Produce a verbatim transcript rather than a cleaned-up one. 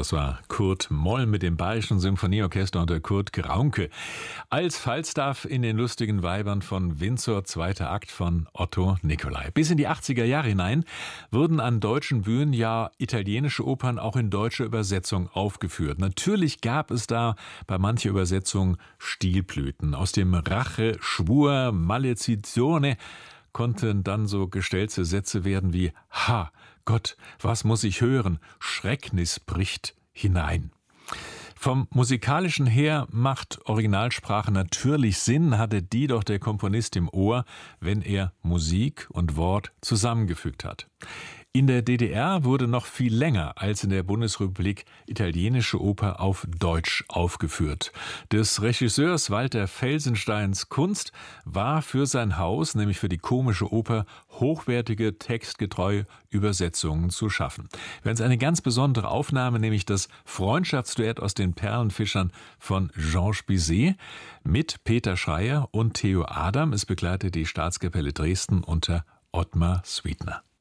Das war Kurt Moll mit dem Bayerischen Symphonieorchester unter Kurt Graunke. Als Falstaff in den lustigen Weibern von Windsor, zweiter Akt von Otto Nicolai. Bis in die achtziger Jahre hinein wurden an deutschen Bühnen ja italienische Opern auch in deutscher Übersetzung aufgeführt. Natürlich gab es da bei mancher Übersetzung Stilblüten. Aus dem Rache, Schwur, Maledizione konnten dann so gestellte Sätze werden wie Ha, Gott, was muss ich hören? Schrecknis bricht hinein. Vom Musikalischen her macht Originalsprache natürlich Sinn, hatte die doch der Komponist im Ohr, wenn er Musik und Wort zusammengefügt hat. In der D D R wurde noch viel länger als in der Bundesrepublik italienische Oper auf Deutsch aufgeführt. Des Regisseurs Walter Felsensteins Kunst war für sein Haus, nämlich für die Komische Oper, hochwertige, textgetreue Übersetzungen zu schaffen. Wir haben eine ganz besondere Aufnahme, nämlich das Freundschaftsduett aus den Perlenfischern von Georges Bizet mit Peter Schreier und Theo Adam. Es begleitet die Staatskapelle Dresden unter Ottmar Sweetner.